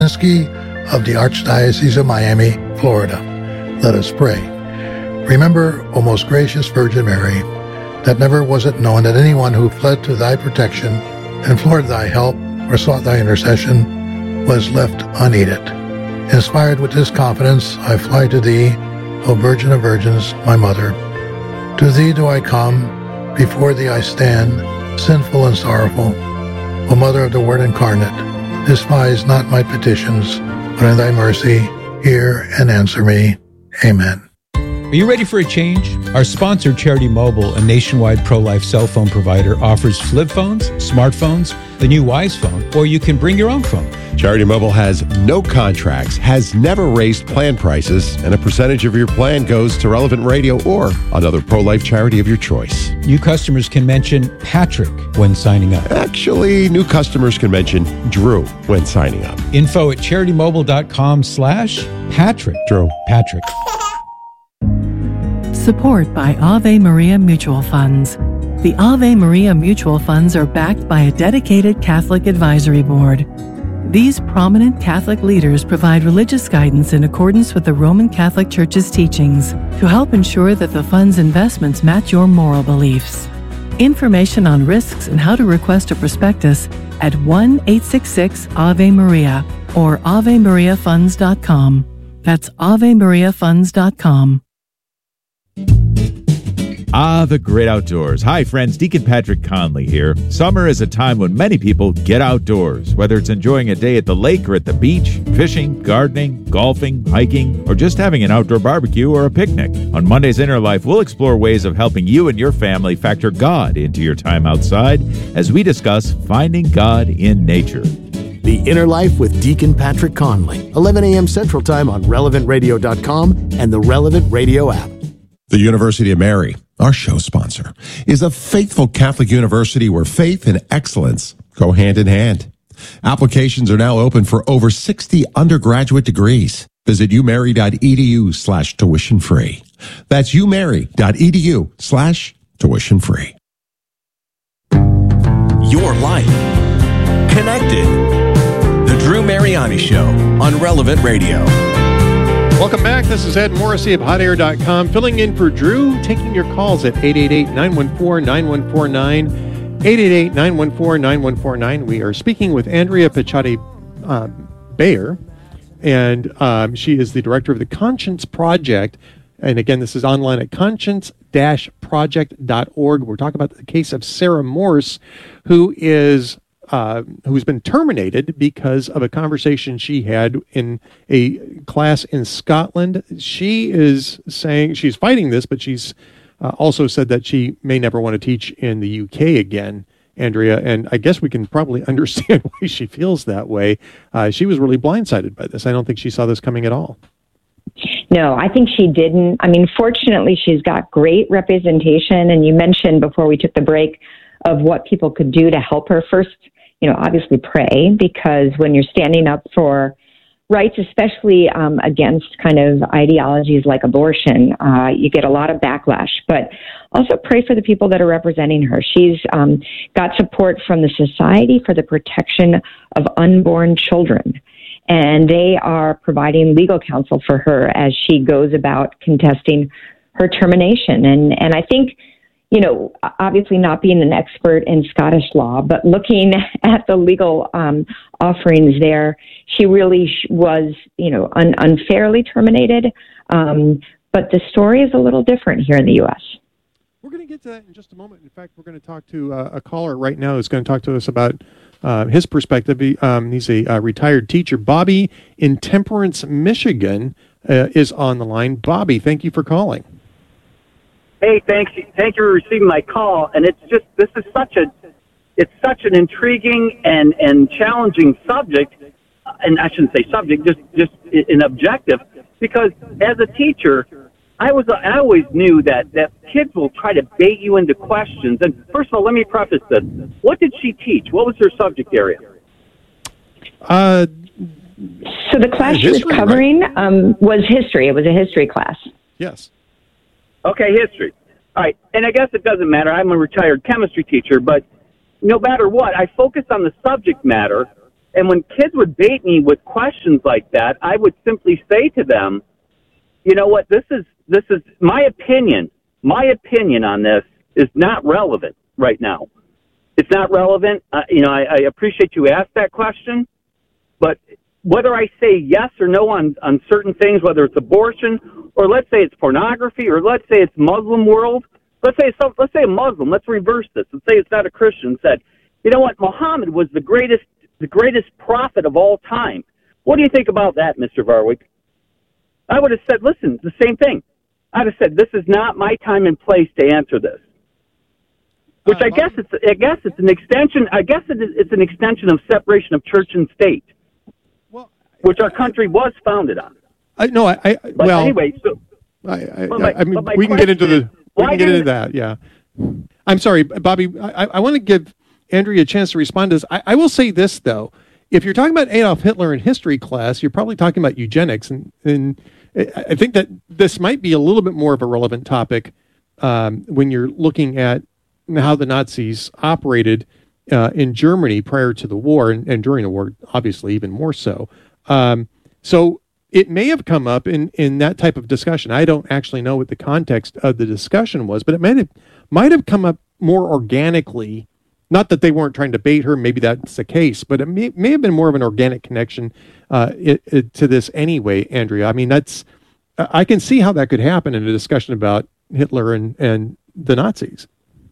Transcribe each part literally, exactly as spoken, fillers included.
of the Archdiocese of Miami, Florida. Let us pray. Remember, O most gracious Virgin Mary, that never was it known that anyone who fled to thy protection, implored thy help, or sought thy intercession was left unaided. Inspired with this confidence, I fly to thee, O Virgin of Virgins, my Mother. To thee do I come, before thee I stand, sinful and sorrowful. O Mother of the Word incarnate, despise not my petitions, but in thy mercy hear and answer me. Amen. Are you ready for a change? Our sponsor, Charity Mobile, a nationwide pro-life cell phone provider, offers flip phones, smartphones, the new Wise phone, or you can bring your own phone. Charity Mobile has no contracts, has never raised plan prices, and a percentage of your plan goes to Relevant Radio or another pro-life charity of your choice. New customers can mention Patrick when signing up. Actually, new customers can mention Drew when signing up. Info at CharityMobile.com slash Patrick. Drew. Patrick. Support by Ave Maria Mutual Funds. The Ave Maria Mutual Funds are backed by a dedicated Catholic advisory board. These prominent Catholic leaders provide religious guidance in accordance with the Roman Catholic Church's teachings to help ensure that the fund's investments match your moral beliefs. Information on risks and how to request a prospectus at one eight six six Ave Maria or ave maria funds dot com. That's ave maria funds dot com. Ah, the great outdoors. Hi, friends. Deacon Patrick Conley here. Summer is a time when many people get outdoors, whether it's enjoying a day at the lake or at the beach, fishing, gardening, golfing, hiking, or just having an outdoor barbecue or a picnic. On Monday's Inner Life, we'll explore ways of helping you and your family factor God into your time outside as we discuss finding God in nature. The Inner Life with Deacon Patrick Conley, eleven a.m. Central Time on relevant radio dot com and the Relevant Radio app. The University of Mary, our show sponsor, is a faithful Catholic university where faith and excellence go hand in hand. Applications are now open for over sixty undergraduate degrees. Visit umary.edu slash tuition free. That's umary.edu slash tuition free. Your life connected. The Drew Mariani Show on Relevant Radio. Welcome back. This is Ed Morrissey of hot air dot com, filling in for Drew, taking your calls at eight eight eight, nine one four, nine one four nine, eight eight eight, nine one four, nine one four nine. We are speaking with Andrea Picciotti uh, Bayer, and um, she is the director of the Conscience Project. And again, this is online at conscience dash project dot org. We're talking about the case of Sarah Morse, who is Uh, who's been terminated because of a conversation she had in a class in Scotland. She is saying she's fighting this, but she's uh, also said that she may never want to teach in the U K again, Andrea, and I guess we can probably understand why she feels that way. Uh, she was really blindsided by this. I don't think she saw this coming at all. No, I think she didn't. I mean, fortunately, she's got great representation, and you mentioned before we took the break of what people could do to help her. First, you know, obviously pray, because when you're standing up for rights, especially um, against kind of ideologies like abortion, uh, you get a lot of backlash. But also pray for the people that are representing her. She's um, got support from the Society for the Protection of Unborn Children, and they are providing legal counsel for her as she goes about contesting her termination. And and I think, you know, obviously not being an expert in Scottish law, but looking at the legal um, offerings there, she really sh- was, you know, un- unfairly terminated. Um, but the story is a little different here in the U S. We're going to get to that in just a moment. In fact, we're going to talk to uh, a caller right now who's going to talk to us about uh, his perspective. He, um, he's a uh, retired teacher. Bobby in Temperance, Michigan uh, is on the line. Bobby, thank you for calling. Hey, thanks. Thank you for receiving my call. And it's just, this is such a, it's such an intriguing and, and challenging subject. And I shouldn't say subject, just, just an objective, because as a teacher, I was, I always knew that, that kids will try to bait you into questions. And first of all, let me preface this. What did she teach? What was her subject area? Uh, so the class she was covering right? um, was history. It was a history class. Yes. Okay, history. All right, and I guess it doesn't matter. I'm a retired chemistry teacher, but no matter what, I focus on the subject matter And when kids would bait me with questions like that, I would simply say to them, you know what, this is, this is my opinion. My opinion on this is not relevant right now. It's not relevant. Uh, you know, I, I appreciate you asked that question, but whether I say yes or no on, on certain things, whether it's abortion or let's say it's pornography or let's say it's Muslim world, let's say some, let's say a Muslim, let's reverse this. Let's say it's not a Christian said, you know what, Muhammad was the greatest, the greatest prophet of all time. What do you think about that, Mister Varwick? I would have said, listen, the same thing. I'd have said, this is not my time and place to answer this. Which uh, I guess it's, I guess it's an extension. I guess it is, it's an extension of separation of church and state, well, which our country was founded on. I no, I, I but well, anyway. So, I, I, my, I mean, we can get into the we can get into that. Yeah, I'm sorry, Bobby. I, I want to give Andrea a chance to respond to this. I, I will say this though: if you're talking about Adolf Hitler in history class, you're probably talking about eugenics, and and I think that this might be a little bit more of a relevant topic um, when you're looking at how the Nazis operated uh, in Germany prior to the war and, and during the war, obviously even more so. Um, so it may have come up in, in that type of discussion. I don't actually know what the context of the discussion was, but it might have, might have come up more organically. Not that they weren't trying to bait her, maybe that's the case, but it may, may have been more of an organic connection uh, it, it, to this anyway, Andrea. I mean, that's I can see how that could happen in a discussion about Hitler and, and the Nazis.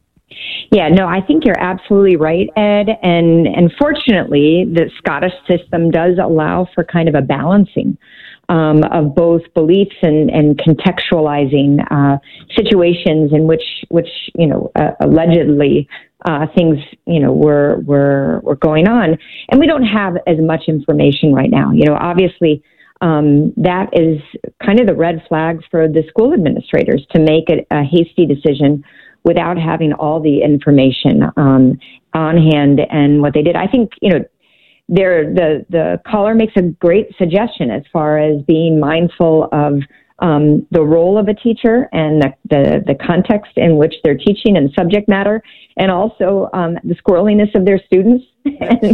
Yeah, no, I think you're absolutely right, Ed. And and fortunately, the Scottish system does allow for kind of a balancing um, of both beliefs and, and contextualizing uh, situations in which, which you know, uh, allegedly uh, things, you know, were, were, were going on. And we don't have as much information right now. You know, obviously, um, that is kind of the red flags for the school administrators to make a, a hasty decision without having all the information um, on hand and what they did. I think, you know, there the the caller makes a great suggestion as far as being mindful of um, the role of a teacher and the, the, the context in which they're teaching and subject matter, and also um, the squirreliness of their students, and,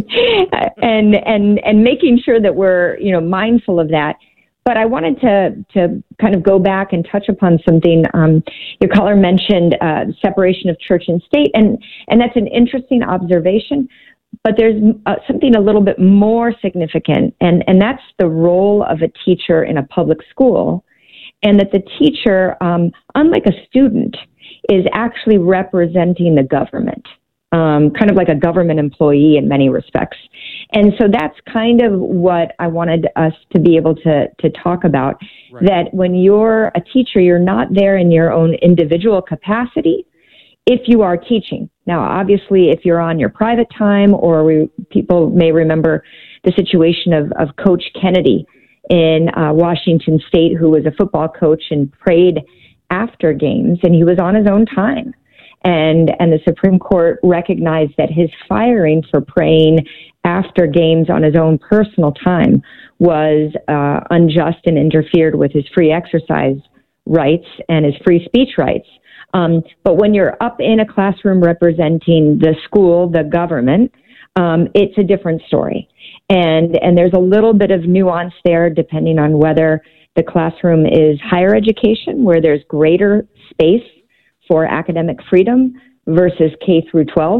and and and making sure that we're, you know, mindful of that. But I wanted to to kind of go back and touch upon something. Um, your caller mentioned uh, separation of church and state, and and that's an interesting observation. But there's uh, something a little bit more significant, and and that's the role of a teacher in a public school, and that the teacher, um, unlike a student, is actually representing the government. Um, kind of like a government employee in many respects. And so that's kind of what I wanted us to be able to, to talk about, right. That when you're a teacher, you're not there in your own individual capacity if you are teaching. Now, obviously, if you're on your private time, or we, people may remember the situation of, of Coach Kennedy in uh, Washington State, who was a football coach and prayed after games, and he was on his own time. And and the Supreme Court recognized that his firing for praying after games on his own personal time was uh, unjust and interfered with his free exercise rights and his free speech rights. Um, but when you're up in a classroom representing the school, the government, um, it's a different story. And and there's a little bit of nuance there depending on whether the classroom is higher education, where there's greater space for academic freedom, versus K through twelve,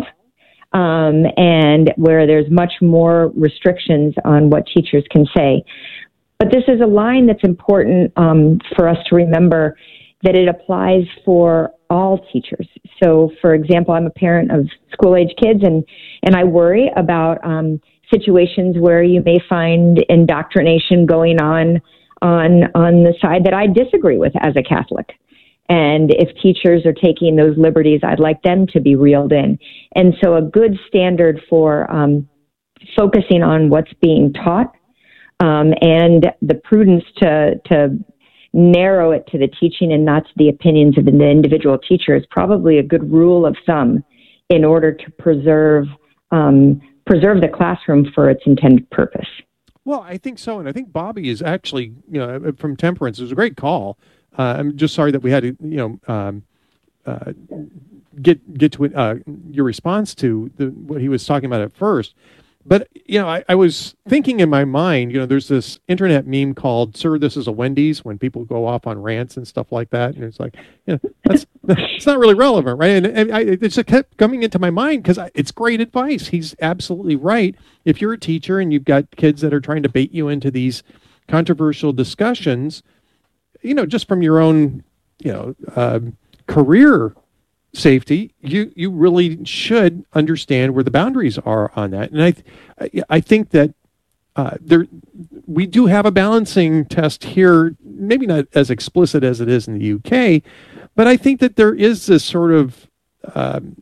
um, and where there's much more restrictions on what teachers can say. But this is a line that's important um, for us to remember, that it applies for all teachers. So, for example, I'm a parent of school-age kids, and, and I worry about um, situations where you may find indoctrination going on, on on the side that I disagree with as a Catholic. And if teachers are taking those liberties, I'd like them to be reeled in. And so a good standard for um, focusing on what's being taught um, and the prudence to to narrow it to the teaching and not to the opinions of the individual teacher is probably a good rule of thumb in order to preserve um, preserve the classroom for its intended purpose. Well, I think so. And I think Bobby is actually, you know, from Temperance. It was a great call. Uh, I'm just sorry that we had to, you know, um, uh, get get to uh, your response to the, what he was talking about at first. but, you know, I, I was thinking in my mind, you know, there's this internet meme called, "Sir, this is a Wendy's," when people go off on rants and stuff like that. And it's like, you know, that's, it's not really relevant, right? And, and I, it just kept coming into my mind because it's great advice. He's absolutely right. If you're a teacher and you've got kids that are trying to bait you into these controversial discussions, you know, just from your own, you know, uh, career safety, you you really should understand where the boundaries are on that. And I I think that uh, there we do have a balancing test here, maybe not as explicit as it is in the U K, but I think that there is this sort of um,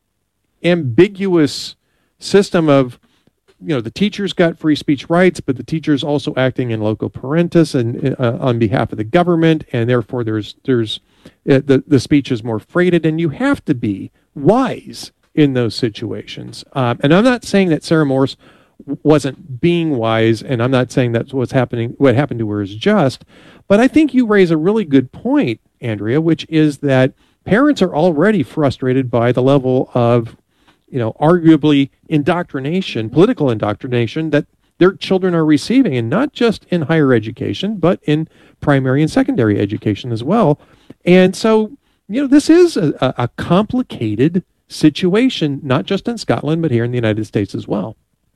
ambiguous system of, you know, the teacher's got free speech rights, but the teacher's also acting in loco parentis and uh, on behalf of the government, and therefore there's there's uh, the the speech is more freighted, and you have to be wise in those situations. Um, and I'm not saying that Sarah Morse wasn't being wise, and I'm not saying that's what's happening. What happened to her is just, but I think you raise a really good point, Andrea, which is that parents are already frustrated by the level of, you know, arguably indoctrination, political indoctrination that their children are receiving, and not just in higher education, but in primary and secondary education as well. And so, you know, this is a, a complicated situation, not just in Scotland, but here in the United States as well.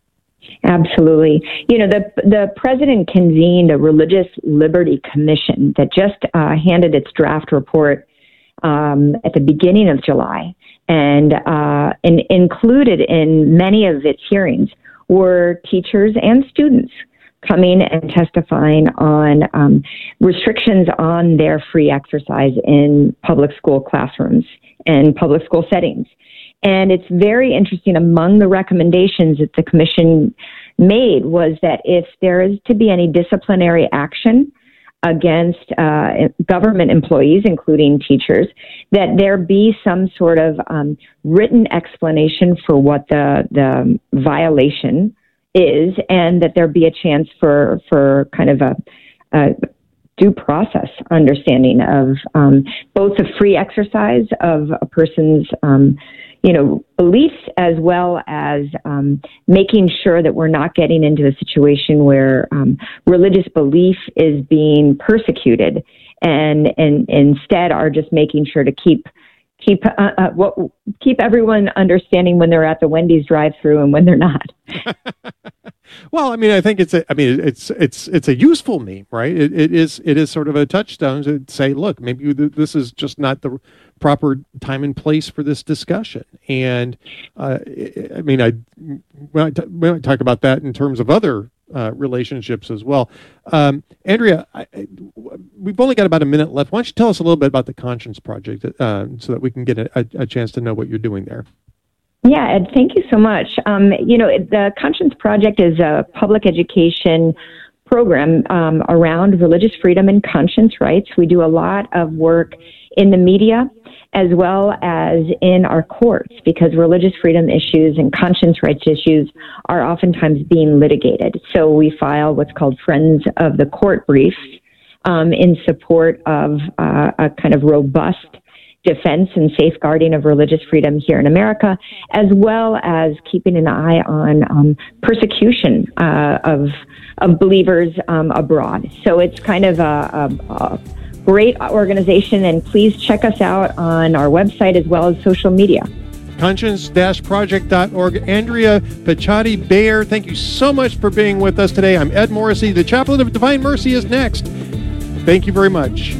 Absolutely. You know, the the president convened a Religious Liberty Commission that just uh, handed its draft report um, at the beginning of July. And, uh, and included in many of its hearings were teachers and students coming and testifying on um, restrictions on their free exercise in public school classrooms and public school settings. And it's very interesting. Among the recommendations that the commission made was that if there is to be any disciplinary action against uh, government employees, including teachers, that there be some sort of um, written explanation for what the the violation is, and that there be a chance for for kind of a, a due process understanding of um, both the free exercise of a person's um, you know, beliefs, as well as um, making sure that we're not getting into a situation where um, religious belief is being persecuted, and and instead are just making sure to keep keep uh, uh, what keep everyone understanding when they're at the Wendy's drive-thru and when they're not. Well, I mean, I think it's a, I mean, it's it's it's a useful meme, right? It, it is it is sort of a touchstone to say, look, maybe this is just not the proper time and place for this discussion. And uh, I mean, I when I, t- when I talk about that in terms of other uh, relationships as well. Um, Andrea, I, I, we've only got about a minute left. Why don't you tell us a little bit about the Conscience Project, uh, so that we can get a, a chance to know what you're doing there? Yeah, Ed, thank you so much. Um, you know, the Conscience Project is a public education program um, around religious freedom and conscience rights. We do a lot of work in the media as well as in our courts, because religious freedom issues and conscience rights issues are oftentimes being litigated. So we file what's called Friends of the Court briefs um, in support of uh, a kind of robust defense and safeguarding of religious freedom here in America, as well as keeping an eye on um, persecution uh, of of believers um, abroad. So it's kind of a, a, a great organization, and please check us out on our website as well as social media. conscience dash project dot org. Andrea Picciotti-Bayer, thank you so much for being with us today. I'm Ed Morrissey. The Chaplain of Divine Mercy is next. Thank you very much.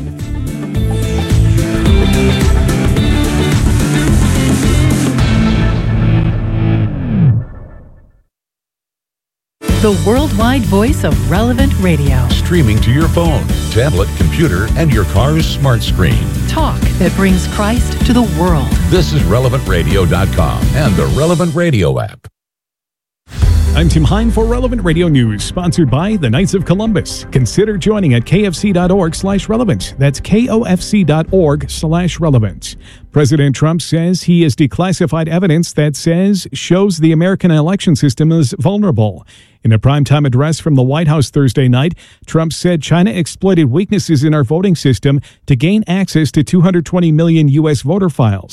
The worldwide voice of Relevant Radio. Streaming to your phone, tablet, computer, and your car's smart screen. Talk that brings Christ to the world. This is relevant radio dot com and the Relevant Radio app. I'm Tim Hine for Relevant Radio News, sponsored by the Knights of Columbus. Consider joining at kfc.org slash relevant. That's kofc.org slash relevant. President Trump says he has declassified evidence that says shows the American election system is vulnerable. In a primetime address from the White House Thursday night, Trump said China exploited weaknesses in our voting system to gain access to two hundred twenty million U S voter files.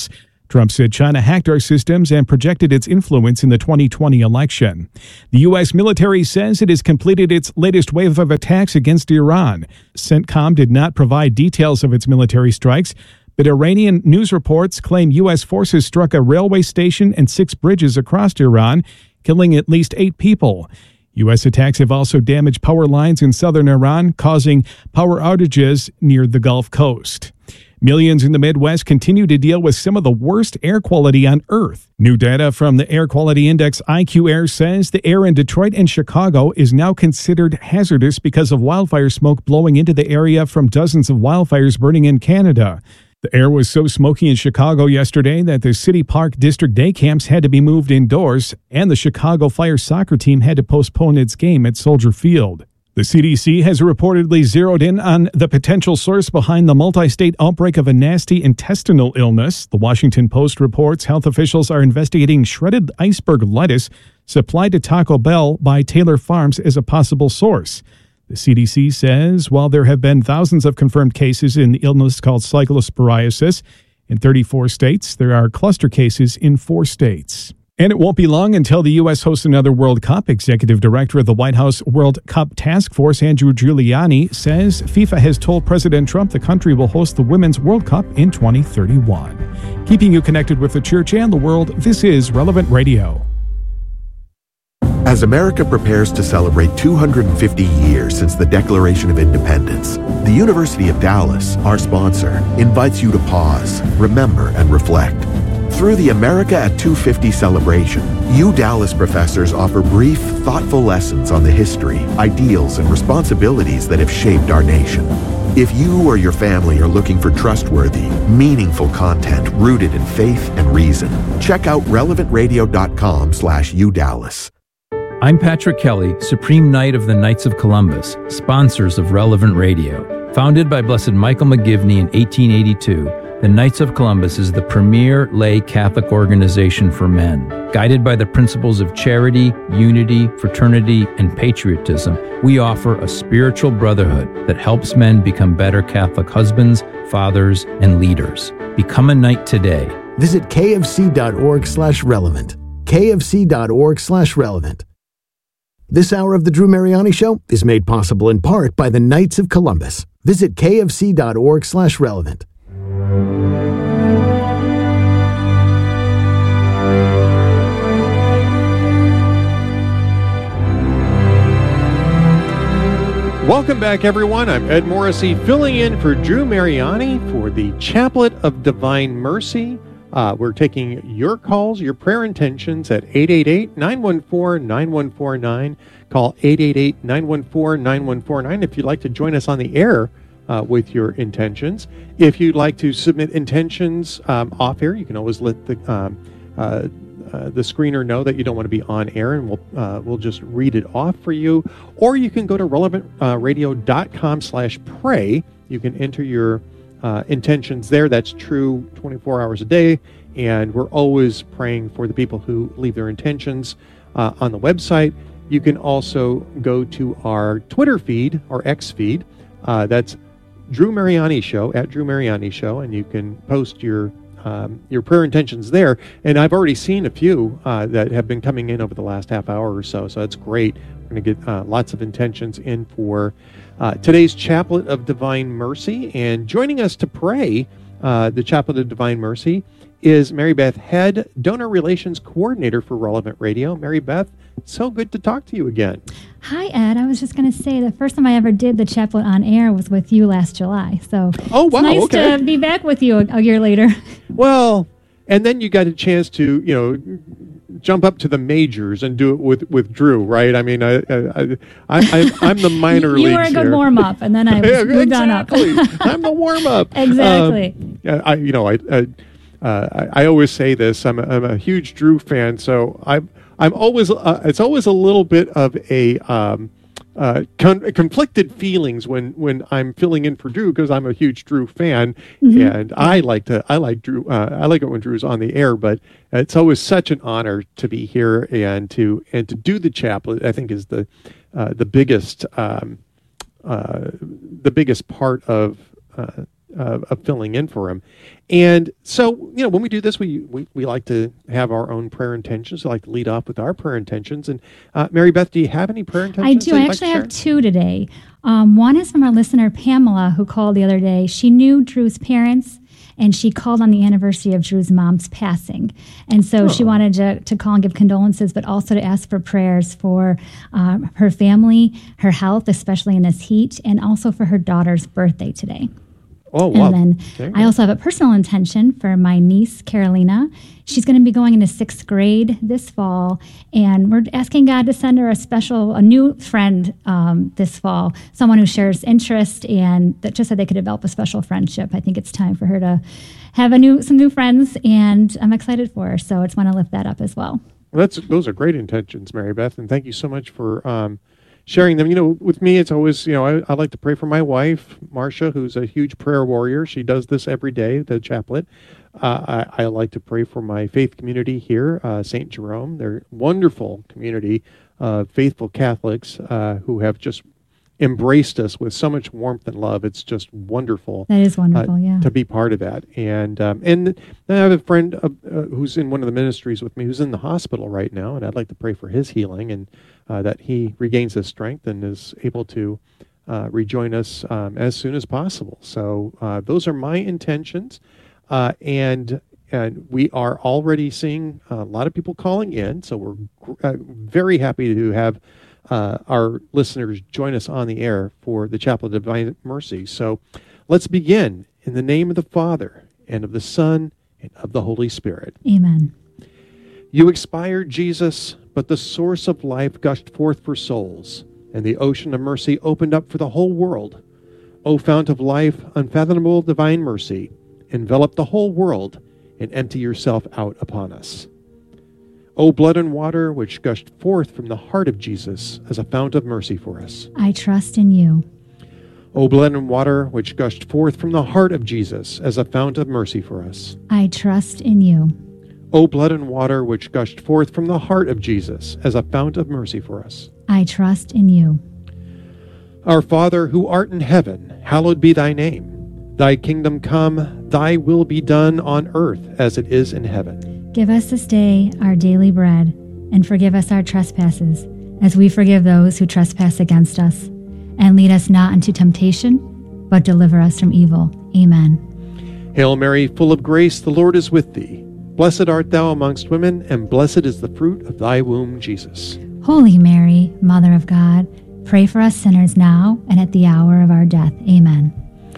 Trump said China hacked our systems and projected its influence in the twenty twenty election. The U S military says it has completed its latest wave of attacks against Iran. CENTCOM did not provide details of its military strikes, but Iranian news reports claim U S forces struck a railway station and six bridges across Iran, killing at least eight people. U S attacks have also damaged power lines in southern Iran, causing power outages near the Gulf Coast. Millions in the Midwest continue to deal with some of the worst air quality on Earth. New data from the Air Quality Index I Q Air says the air in Detroit and Chicago is now considered hazardous because of wildfire smoke blowing into the area from dozens of wildfires burning in Canada. The air was so smoky in Chicago yesterday that the City Park District day camps had to be moved indoors, and the Chicago Fire soccer team had to postpone its game at Soldier Field. The C D C has reportedly zeroed in on the potential source behind the multi-state outbreak of a nasty intestinal illness. The Washington Post reports health officials are investigating shredded iceberg lettuce supplied to Taco Bell by Taylor Farms as a possible source. The C D C says while there have been thousands of confirmed cases in the illness called cyclosporiasis in thirty-four states, there are cluster cases in four states. And it won't be long until the U S hosts another World Cup. Executive Director of the White House World Cup Task Force, Andrew Giuliani, says FIFA has told President Trump the country will host the Women's World Cup in twenty thirty-one. Keeping you connected with the church and the world, this is Relevant Radio. As America prepares to celebrate two hundred fifty years since the Declaration of Independence, the University of Dallas, our sponsor, invites you to pause, remember, and reflect. Through the America at two fifty celebration, U Dallas professors offer brief, thoughtful lessons on the history, ideals, and responsibilities that have shaped our nation. If you or your family are looking for trustworthy, meaningful content rooted in faith and reason, check out relevant radio dot com slash U Dallas. I'm Patrick Kelly, Supreme Knight of the Knights of Columbus, sponsors of Relevant Radio. Founded by Blessed Michael McGivney in eighteen eighty-two, the Knights of Columbus is the premier lay Catholic organization for men. Guided by the principles of charity, unity, fraternity, and patriotism, we offer a spiritual brotherhood that helps men become better Catholic husbands, fathers, and leaders. Become a knight today. Visit kfc.org slash relevant. kfc.org slash relevant. This hour of the Drew Mariani Show is made possible in part by the Knights of Columbus. Visit kfc.org slash relevant. Welcome back, everyone. I'm Ed Morrissey, filling in for Drew Mariani for the Chaplet of Divine Mercy. Uh, we're taking your calls, your prayer intentions at eight eight eight, nine one four, nine one four nine. Call eight eight eight, nine one four, nine one four nine if you'd like to join us on the air uh, with your intentions. If you'd like to submit intentions um, off air, you can always let the um, uh, uh, the screener know that you don't want to be on air, and we'll uh, we'll just read it off for you. Or you can go to relevant radio dot com slash pray. You can enter your Uh, intentions there. That's true twenty-four hours a day, and we're always praying for the people who leave their intentions uh, on the website. You can also go to our Twitter feed, our X feed. Uh, that's Drew Mariani Show, at Drew Mariani Show, and you can post your um, your prayer intentions there. And I've already seen a few uh, that have been coming in over the last half hour or so, so that's great. We're going to get uh, lots of intentions in for Uh, today's Chaplet of Divine Mercy. And joining us to pray uh, the Chaplet of Divine Mercy is Mary Beth Head, Donor Relations Coordinator for Relevant Radio. Mary Beth, it's so good to talk to you again. Hi, Ed. I was just going to say the first time I ever did the Chaplet on air was with you last July. So oh, wow, it's nice okay. to be back with you a, a year later. Well, and then you got a chance to, you know, jump up to the majors and do it with, with Drew, right? I mean, I, I, I, I, I'm the minor leagues. You were a good here. warm-up, and then I was yeah, moved on up. I'm the warm-up. Exactly. Um, I, you know, I, I, uh, I, I always say this. I'm a, I'm a huge Drew fan, so I'm, I'm always. Uh, it's always a little bit of a um, uh, con- conflicted feelings when, when I'm filling in for Drew because I'm a huge Drew fan, mm-hmm. and I like to. I like Drew. Uh, I like it when Drew's on the air, but it's always such an honor to be here and to and to do the chaplet. I think is the uh, the biggest um, uh, the biggest part of uh, uh, of filling in for him. And so, you know, when we do this, we, we, we like to have our own prayer intentions. We like to lead off with our prayer intentions. And uh, Mary Beth, do you have any prayer intentions? I do. I actually have two today. Um, one is from our listener, Pamela, who called the other day. She knew Drew's parents, and she called on the anniversary of Drew's mom's passing. And so oh. she wanted to, to call and give condolences, but also to ask for prayers for um, her family, her health, especially in this heat, and also for her daughter's birthday today. Oh, wow. And then I also have a personal intention for my niece, Carolina. She's going to be going into sixth grade this fall, and we're asking God to send her a special, a new friend um, this fall, someone who shares interest, and that just so they could develop a special friendship. I think it's time for her to have a new, some new friends, and I'm excited for her, so I just want to lift that up as well. Well, that's those are great intentions, Mary Beth, and thank you so much for um, sharing them. You know, with me, it's always, you know, I, I like to pray for my wife, Marcia, who's a huge prayer warrior. She does this every day, the chaplet. Uh, I, I like to pray for my faith community here, uh, Saint Jerome. They're a wonderful community of faithful Catholics uh, who have just embraced us with so much warmth and love. It's just wonderful. That is wonderful, uh, yeah. To be part of that. And um, and I have a friend uh, uh, who's in one of the ministries with me who's in the hospital right now, and I'd like to pray for his healing and uh, that he regains his strength and is able to uh, rejoin us um, as soon as possible. So uh, those are my intentions. Uh, and and we are already seeing a lot of people calling in, so we're uh, very happy to have uh, our listeners join us on the air for the Chapel of Divine Mercy. So let's begin in the name of the Father, and of the Son, and of the Holy Spirit. Amen. You expired, Jesus, but the source of life gushed forth for souls, and the ocean of mercy opened up for the whole world. O fount of life, unfathomable divine mercy, envelop the whole world and empty yourself out upon us. O blood and water which gushed forth from the heart of Jesus as a fount of mercy for us. I trust in you. O blood and water which gushed forth from the heart of Jesus as a fount of mercy for us. I trust in you. O blood and water which gushed forth from the heart of Jesus as a fount of mercy for us. I trust in you. Our Father, who art in heaven, hallowed be thy name. Thy kingdom come, thy will be done on earth as it is in heaven. Give us this day our daily bread, and forgive us our trespasses, as we forgive those who trespass against us. And lead us not into temptation, but deliver us from evil. Amen. Hail Mary, full of grace, the Lord is with thee. Blessed art thou amongst women, and blessed is the fruit of thy womb, Jesus. Holy Mary, Mother of God, pray for us sinners now and at the hour of our death. Amen.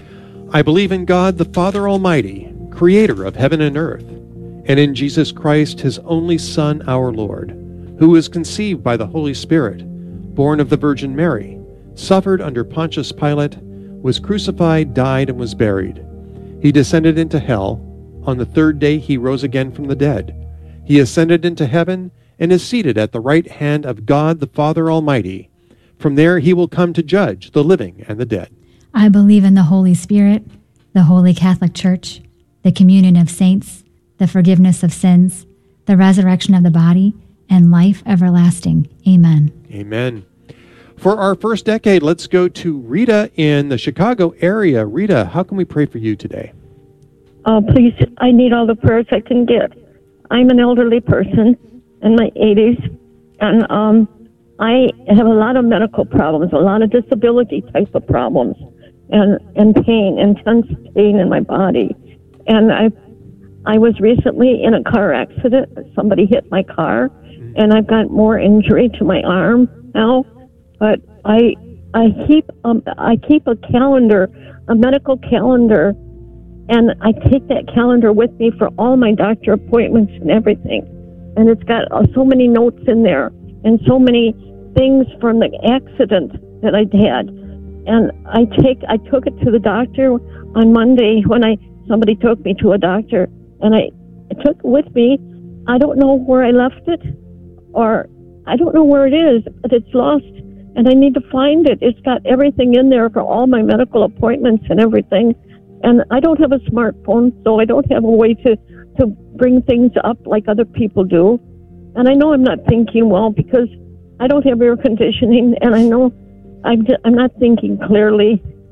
I believe in God, the Father Almighty, creator of heaven and earth, and in Jesus Christ, his only Son, our Lord, who was conceived by the Holy Spirit, born of the Virgin Mary, suffered under Pontius Pilate, was crucified, died, and was buried. He descended into hell. On the third day he rose again from the dead. He ascended into heaven and is seated at the right hand of God the Father Almighty. From there he will come to judge the living and the dead. I believe in the Holy Spirit, the Holy Catholic Church, the communion of saints, the forgiveness of sins, the resurrection of the body, and life everlasting. Amen. Amen. For our first decade, let's go to Rita in the Chicago area. Rita, how can we pray for you today? Uh, please, I need all the prayers I can get. I'm an elderly person in my eighties, and um, I have a lot of medical problems, a lot of disability type of problems. And, and pain, intense pain in my body. And I I was recently in a car accident. Somebody hit my car, and I've got more injury to my arm now. But I I keep um, I keep a calendar, a medical calendar, and I take that calendar with me for all my doctor appointments and everything. And it's got uh, so many notes in there and so many things from the accident that I'd had. And I take, I took it to the doctor on Monday when I, somebody took me to a doctor, and I, I took it with me. I don't know where I left it, or I don't know where it is, but it's lost, and I need to find it. It's got everything in there for all my medical appointments and everything. And I don't have a smartphone, so I don't have a way to, to bring things up like other people do. And I know I'm not thinking well because I don't have air conditioning, and I know I'm, I'm not thinking clearly.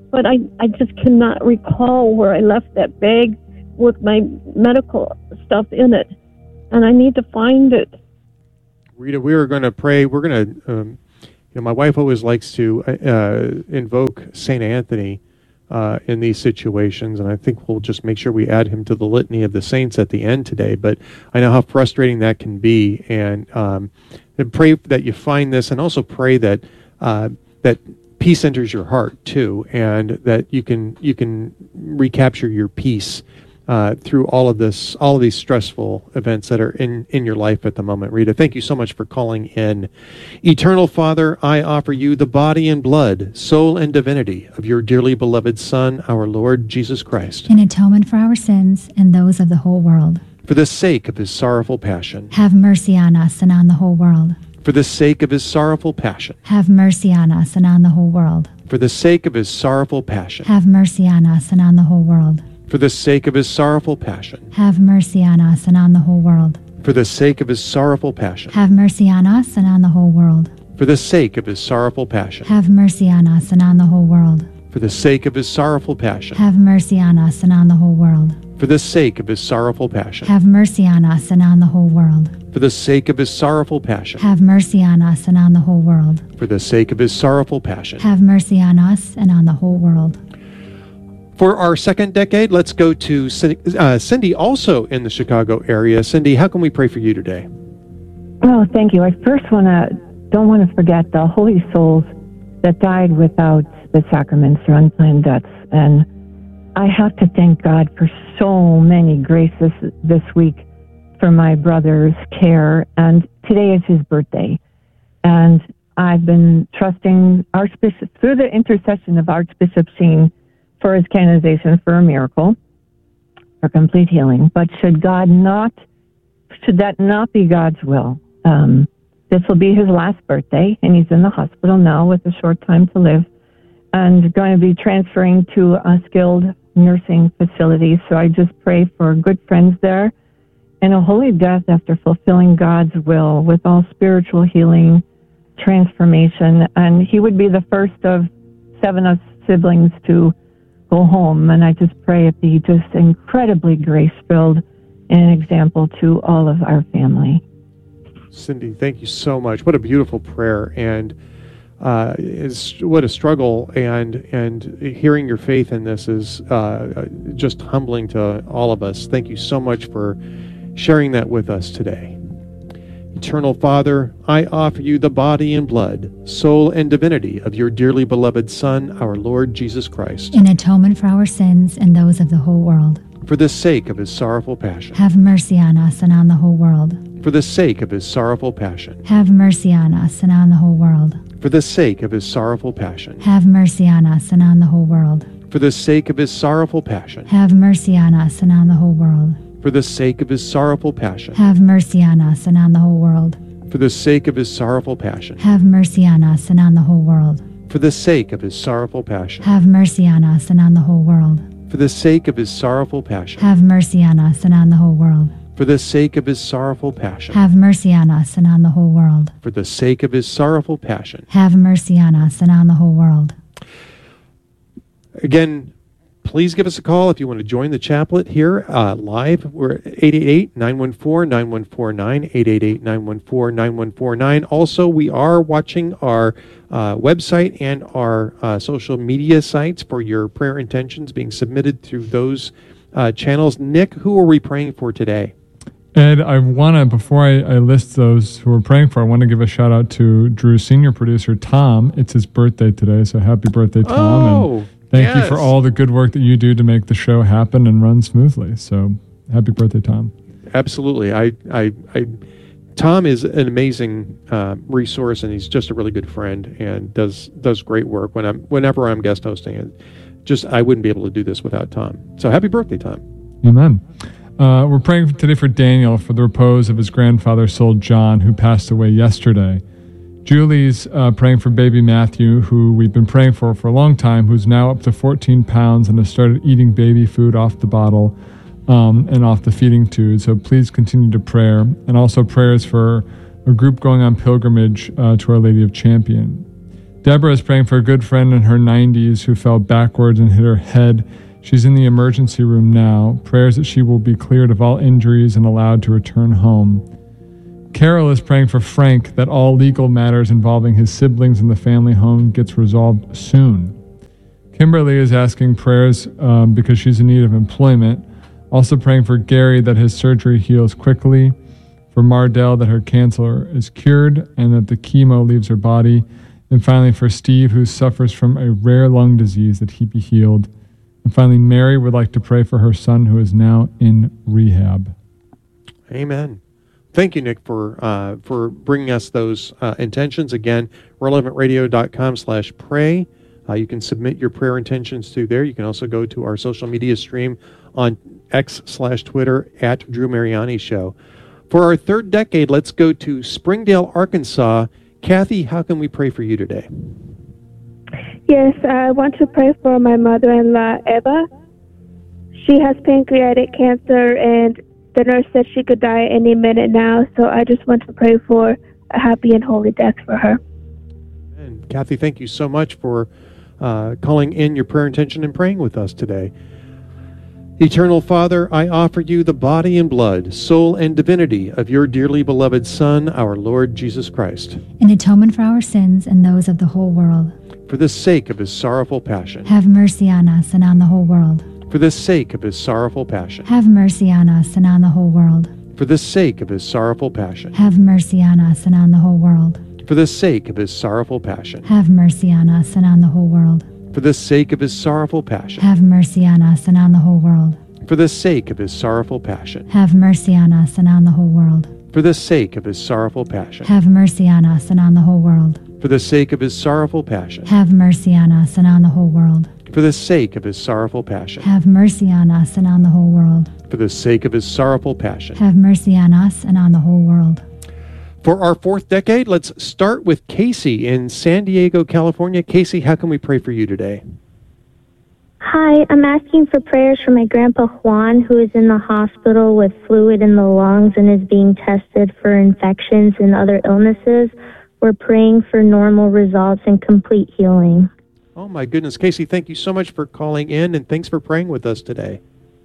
but I, I just cannot recall where I left that bag with my medical stuff in it, and I need to find it. Rita, we are going to pray. We're going to, um, you know, my wife always likes to uh, invoke Saint Anthony uh, in these situations, and I think we'll just make sure we add him to the litany of the saints at the end today. But I know how frustrating that can be, and, um, and pray that you find this, and also pray that uh, that peace enters your heart too, and that you can you can recapture your peace Uh, through all of this, all of these stressful events that are in, in your life at the moment. Rita, thank you so much for calling in. Eternal Father, I offer you the body and blood, soul and divinity of your dearly beloved Son, our Lord Jesus Christ. In atonement for our sins and those of the whole world. For the sake of his sorrowful passion. Have mercy on us and on the whole world. For the sake of his sorrowful passion. Have mercy on us and on the whole world. For the sake of his sorrowful passion. Have mercy on us and on the whole world. For the sake of his sorrowful passion. Have mercy on us and on the whole world. For the sake of his sorrowful passion. Have mercy on us and on the whole world. For the sake of his sorrowful passion. Have mercy on us and on the whole world. For the sake of his sorrowful passion. Have mercy on us and on the whole world. For the sake of his sorrowful passion. Have mercy on us and on the whole world. For the sake of his sorrowful passion. Have mercy on us and on the whole world. For the sake of his sorrowful passion. Have mercy on us and on the whole world. For our second decade, let's go to uh, Cindy, also in the Chicago area. Cindy, how can we pray for you today? Oh, thank you. I first want to, don't want to forget the holy souls that died without the sacraments or unplanned deaths. And I have to thank God for so many graces this week for my brother's care. And today is his birthday. And I've been trusting Archbishop, through the intercession of Archbishop Sheen, for his canonization for a miracle, for complete healing. But should God not, should that not be God's will, um, this will be his last birthday, and he's in the hospital now with a short time to live, and going to be transferring to a skilled nursing facility. So I just pray for good friends there, and a holy death after fulfilling God's will with all spiritual healing, transformation. And he would be the first of seven of siblings to go home, and I just pray it be just incredibly grace-filled and an example to all of our family. Cindy, thank you so much. What a beautiful prayer, and uh, is what a struggle, and and hearing your faith in this is uh, just humbling to all of us. Thank you so much for sharing that with us today. Eternal Father, I offer you the body and blood, soul and divinity of your dearly beloved Son, our Lord Jesus Christ. In atonement for our sins and those of the whole world. For the sake of his sorrowful passion. Have mercy on us and on the whole world. For the sake of his sorrowful passion. Have mercy on us and on the whole world. For the sake of his sorrowful passion. Have mercy on us and on the whole world. For the sake of his sorrowful passion. Have mercy on us and on the whole world. For the sake of his sorrowful passion. Have mercy on us and on the whole world. For the sake of his sorrowful passion. Have mercy on us and on the whole world. For the sake of his sorrowful passion. Have mercy on us and on the whole world. For the sake of his sorrowful passion. Have mercy on us and on the whole world. For the sake of his sorrowful passion. Have mercy on us and on the whole world. For the sake of his sorrowful passion. Have mercy on us and on the whole world. Again, please give us a call if you want to join the chaplet here uh, live. We're at eight eight eight, nine one four, nine one four nine, eight eight eight, nine one four, nine one four nine. Also, we are watching our uh, website and our uh, social media sites for your prayer intentions being submitted through those uh, channels. Nick, who are we praying for today? Ed, I want to, before I, I list those who we're praying for, I want to give a shout out to Drew's senior producer, Tom. It's his birthday today, so happy birthday, Tom. Oh, and thank yes. you for all the good work that you do to make the show happen and run smoothly. So happy birthday, Tom. Absolutely. I, I, I Tom is an amazing uh, resource, and he's just a really good friend and does does great work. When I'm whenever I'm guest hosting, it just I wouldn't be able to do this without Tom. So happy birthday, Tom. Amen. Uh, we're praying today for Daniel for the repose of his grandfather, soul John, who passed away yesterday. Julie's uh, praying for baby Matthew, who we've been praying for for a long time, who's now up to fourteen pounds and has started eating baby food off the bottle um, and off the feeding tube. So please continue to prayer. And also prayers for a group going on pilgrimage uh, to Our Lady of Champion. Deborah is praying for a good friend in her nineties who fell backwards and hit her head. She's in the emergency room now. Prayers that she will be cleared of all injuries and allowed to return home. Carol is praying for Frank that all legal matters involving his siblings in the family home gets resolved soon. Kimberly is asking prayers um, because she's in need of employment. Also praying for Gary that his surgery heals quickly, for Mardell that her cancer is cured and that the chemo leaves her body, and finally for Steve who suffers from a rare lung disease that he be healed. And finally, Mary would like to pray for her son who is now in rehab. Amen. Thank you, Nick, for uh, for bringing us those uh, intentions. Again, relevantradio.com slash pray. Uh, you can submit your prayer intentions through there. You can also go to our social media stream on X slash Twitter at Drew Mariani Show. For our third decade, let's go to Springdale, Arkansas. Kathy, how can we pray for you today? Yes, I want to pray for my mother-in-law, Eva. She has pancreatic cancer, and the nurse said she could die any minute now, so I just want to pray for a happy and holy death for her. And Kathy, thank you so much for uh, calling in your prayer intention and praying with us today. Eternal Father, I offer you the body and blood, soul and divinity of your dearly beloved Son, our Lord Jesus Christ. In atonement for our sins and those of the whole world. For the sake of his sorrowful passion. Have mercy on us and on the whole world. For the sake of his sorrowful passion. Have mercy on us and on the whole world. For the sake of his sorrowful passion. Have mercy on us and on the whole world. For the sake of his sorrowful passion. Have mercy on us and on the whole world. For the sake of his sorrowful passion. Have mercy on us and on the whole world. For the sake of his sorrowful passion. Have mercy on us and on the whole world. For the sake of his sorrowful passion. Have mercy on us and on the whole world. For the sake of his sorrowful passion. Have mercy on us and on the whole world. For the sake of his sorrowful passion. Have mercy on us and on the whole world. For the sake of his sorrowful passion. Have mercy on us and on the whole world. For our fourth decade, let's start with Casey in San Diego, California. Casey, how can we pray for you today? Hi, I'm asking for prayers for my grandpa Juan, who is in the hospital with fluid in the lungs and is being tested for infections and other illnesses. We're praying for normal results and complete healing. Oh, my goodness. Casey, thank you so much for calling in, and thanks for praying with us today.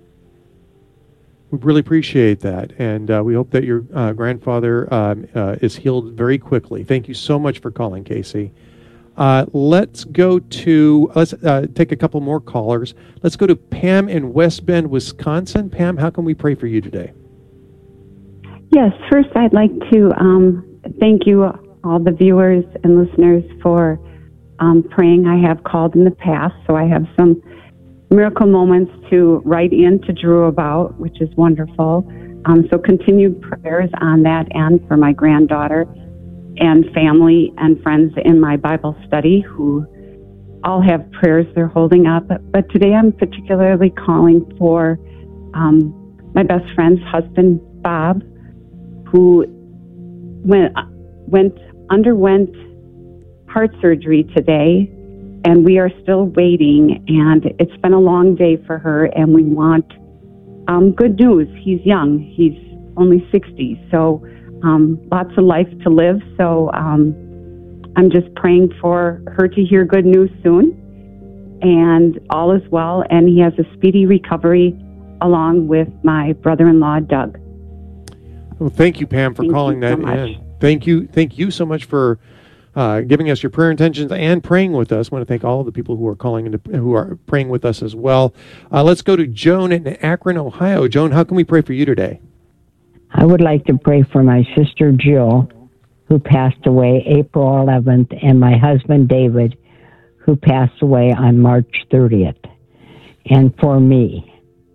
We really appreciate that, and uh, we hope that your uh, grandfather um, uh, is healed very quickly. Thank you so much for calling, Casey. Uh, let's go to, let's uh, take a couple more callers. Let's go to Pam in West Bend, Wisconsin. Pam, how can we pray for you today? Yes, first I'd like to um, thank you, all the viewers and listeners, for um, praying. I have called in the past, so I have some miracle moments to write in to Drew about, which is wonderful. Um, so continued prayers on that end for my granddaughter and family and friends in my Bible study who all have prayers they're holding up. But today I'm particularly calling for um, my best friend's husband, Bob, who went, went underwent heart surgery today, and we are still waiting, and it's been a long day for her, and we want um, good news. He's young. He's only sixty, so Um, lots of life to live, so um, I'm just praying for her to hear good news soon, and all is well, and he has a speedy recovery along with my brother-in-law, Doug. Well, thank you, Pam, for thank calling that so in. Thank you. Thank you so much for uh, giving us your prayer intentions and praying with us. I want to thank all of the people who are calling and who are praying with us as well. Uh, let's go to Joan in Akron, Ohio. Joan, how can we pray for you today? I would like to pray for my sister Jill, who passed away April eleventh, and my husband David, who passed away on March thirtieth, and for me.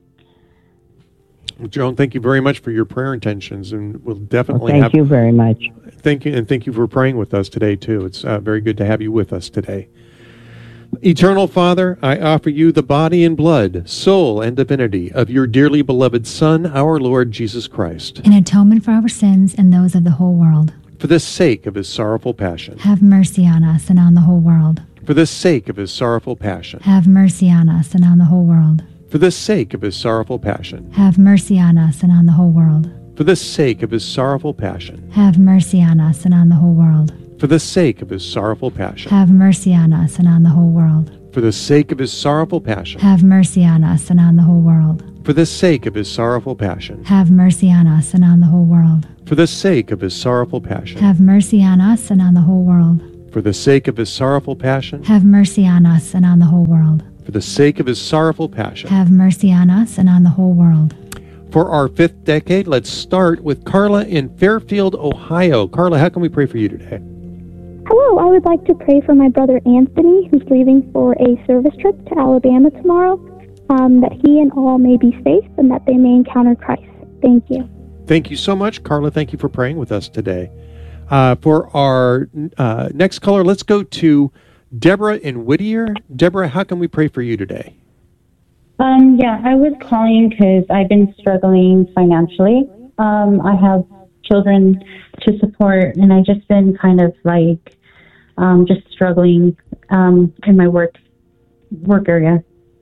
Joan, thank you very much for your prayer intentions, and we'll definitely well, thank have... you very much. Thank you, and thank you for praying with us today, too. It's uh, very good to have you with us today. Eternal Father, I offer you the body and blood, soul and divinity of your dearly beloved Son, our Lord Jesus Christ. In atonement for our sins and those of the whole world. For the sake of his sorrowful passion. Have mercy on us and on the whole world. For the sake of his sorrowful passion. Have mercy on us and on the whole world. For the sake of his sorrowful passion. Have mercy on us and on the whole world. For the sake of his sorrowful passion. Have mercy on us and on the whole world. For the sake of his sorrowful passion. Have mercy on us and on the whole world. For the sake of his sorrowful passion. Have mercy on us and on the whole world. For the sake of his sorrowful passion. Have mercy on us and on the whole world. For the sake of his sorrowful passion. Have mercy on us and on the whole world. For the sake of his sorrowful passion. Have mercy on us and on the whole world. For the sake of his sorrowful passion. Have mercy on us and on the whole world. For our fifth decade, let's start with Carla in Fairfield, Ohio. Carla, how can we pray for you today? Hello, I would like to pray for my brother Anthony, who's leaving for a service trip to Alabama tomorrow, um, that he and all may be safe and that they may encounter Christ. Thank you. Thank you so much, Carla. Thank you for praying with us today. Uh, for our uh, next caller, let's go to Deborah in Whittier. Deborah, how can we pray for you today? Um, yeah, I was calling because I've been struggling financially. Um, I have children to support, and I've just been kind of like um, just struggling um, in my work work area.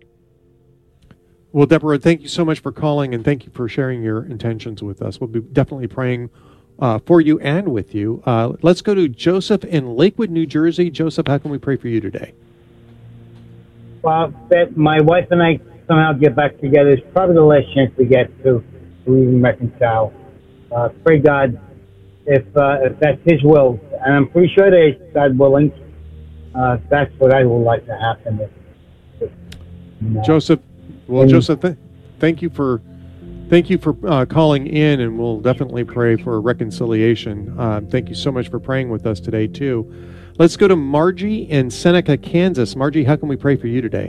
Well, Deborah, thank you so much for calling, and thank you for sharing your intentions with us. We'll be definitely praying uh, for you and with you. Uh, let's go to Joseph in Lakewood, New Jersey. Joseph, how can we pray for you today? Well, that my wife and I somehow get back together. It's probably the last chance we get to, to even reconcile. Uh, pray God, if uh, if that's His will, and I'm pretty sure that it's God willing, uh, that's what I would like to happen. If, if, you know. Joseph, well, And- Joseph, th- thank you for thank you for uh, calling in, and we'll definitely pray for reconciliation. Uh, thank you so much for praying with us today too. Let's go to Margie in Seneca, Kansas. Margie, how can we pray for you today?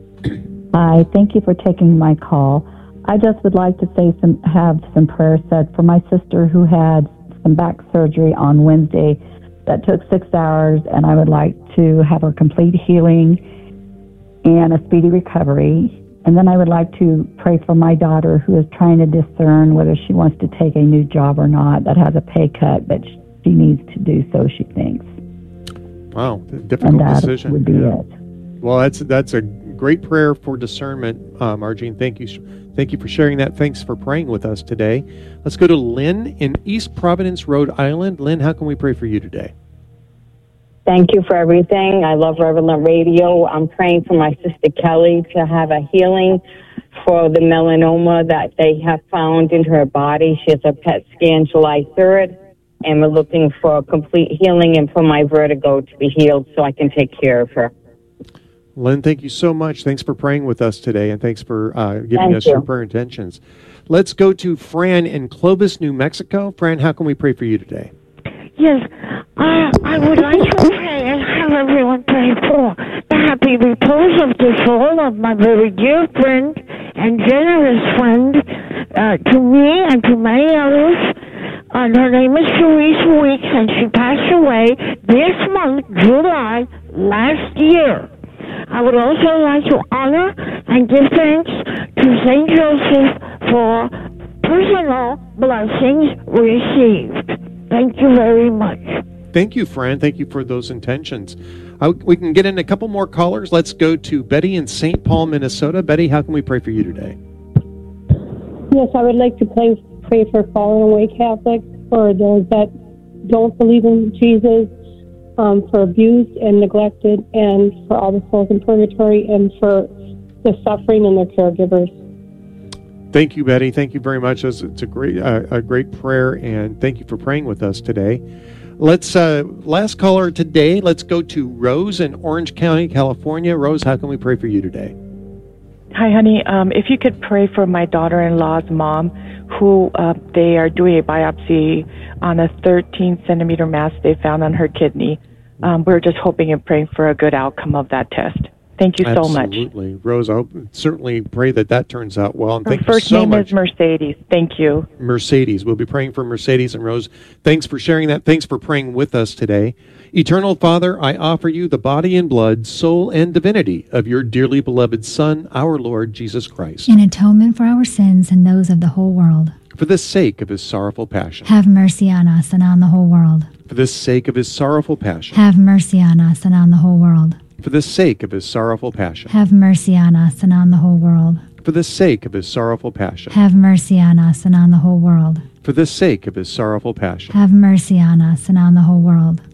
Hi, thank you for taking my call. I just would like to say some, have some prayers said for my sister who had some back surgery on Wednesday that took six hours, and I would like to have her complete healing and a speedy recovery. And then I would like to pray for my daughter who is trying to discern whether she wants to take a new job or not that has a pay cut, but she needs to do so, she thinks. Wow, difficult And that decision. would be Yeah. it. Well, that's that's a great prayer for discernment, uh, Margie. And thank you, thank you for sharing that. Thanks for praying with us today. Let's go to Lynn in East Providence, Rhode Island. Lynn, how can we pray for you today? Thank you for everything. I love Relevant Radio. I'm praying for my sister Kelly to have a healing for the melanoma that they have found in her body. She has a P E T scan July third, and we're looking for a complete healing and for my vertigo to be healed so I can take care of her. Lynn, thank you so much. Thanks for praying with us today, and thanks for uh, giving Thank us you. your prayer intentions. Let's go to Fran in Clovis, New Mexico. Fran, how can we pray for you today? Yes, I, I would like to pray and have everyone pray for the happy repose of the soul of my very dear friend and generous friend uh, to me and to many others. And her name is Therese Weeks, and she passed away this month, July, last year. I would also like to honor and give thanks to Saint Joseph for personal blessings received. Thank you very much. Thank you, Fran. Thank you for those intentions. Uh, we can get in a couple more callers. Let's go to Betty in Saint Paul, Minnesota. Betty, how can we pray for you today? Yes, I would like to pray, pray for fallen away Catholics, for those that don't believe in Jesus, um, for abused and neglected, and for all the souls in purgatory, and for the suffering and their caregivers. Thank you, Betty. Thank you very much. It's it's a great, uh, a great prayer, and thank you for praying with us today. Let's uh, last caller today. Let's go to Rose in Orange County, California. Rose, how can we pray for you today? Hi, honey. Um, if you could pray for my daughter-in-law's mom, who uh, they are doing a biopsy on a thirteen centimeter mass they found on her kidney. Um, we're just hoping and praying for a good outcome of that test. Thank you so much. Absolutely. Rose, I hope, certainly pray that that turns out well. And Her thank first you so name much. is Mercedes. Thank you. Mercedes. We'll be praying for Mercedes and Rose. Thanks for sharing that. Thanks for praying with us today. Eternal Father, I offer you the body and blood, soul and divinity of your dearly beloved Son, our Lord Jesus Christ, In atonement for our sins and those of the whole world. for the sake of his sorrowful passion. Have mercy on us and on the whole world. For the sake of his sorrowful passion. Have mercy on us and on the whole world. For the sake of his sorrowful passion. Have mercy on us and on the whole world. For the sake of his sorrowful passion. Have mercy on us and on the whole world. For the sake of his sorrowful passion. Have mercy on us and on the whole world.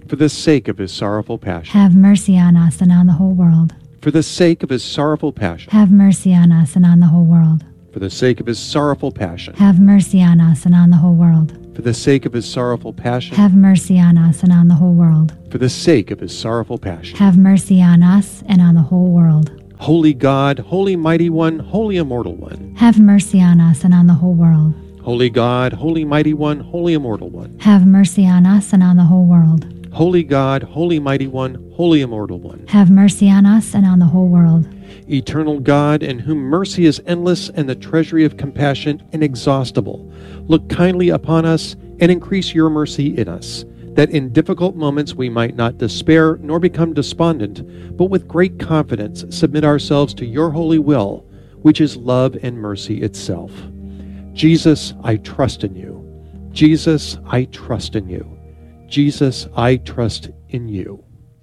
for the sake of his sorrowful passion. Have mercy on us and on the whole world. For the sake of his sorrowful passion. Have mercy on us and on the whole world. For the sake of his sorrowful passion. Have mercy on us and on the whole world. For the sake of his sorrowful passion. Have mercy on us and on the whole world. For the sake of his sorrowful passion. Have mercy on us and on the whole world. Holy God, holy mighty one, holy immortal one. Have mercy on us and on the whole world. Holy God, holy mighty one, holy immortal one. Have mercy on us and on the whole world. Holy God, holy mighty one, holy immortal one. Have mercy on us and on the whole world. Eternal God, in whom mercy is endless and the treasury of compassion inexhaustible, look kindly upon us and increase your mercy in us, that in difficult moments we might not despair nor become despondent, but with great confidence submit ourselves to your holy will, which is love and mercy itself. Jesus, I trust in you. Jesus, I trust in you. Jesus, I trust in you.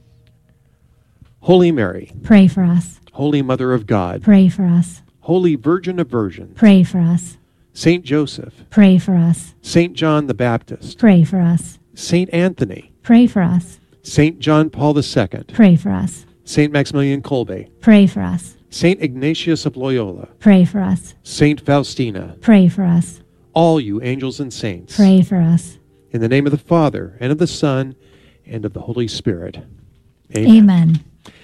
Holy Mary, pray for us. Holy Mother of God, pray for us. Holy Virgin of Virgins, pray for us. Saint Joseph, pray for us. Saint John the Baptist, pray for us. Saint Anthony, pray for us. Saint John Paul the Second, pray for us. Saint Maximilian Kolbe, pray for us. Saint Ignatius of Loyola, pray for us. Saint Faustina, pray for us. All you angels and saints, pray for us. In the name of the Father, and of the Son, and of the Holy Spirit. Amen. Amen.